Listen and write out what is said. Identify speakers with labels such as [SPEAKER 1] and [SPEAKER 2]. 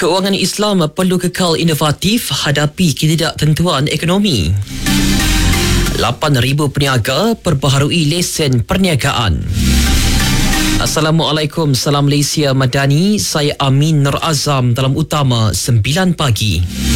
[SPEAKER 1] Kewangan Islam perlu kekal inovatif hadapi ketidaktentuan ekonomi. 8,000 peniaga perbaharui lesen perniagaan. Assalamualaikum, salam Malaysia Madani. Saya Amin Nur Azam dalam Utama 9 pagi.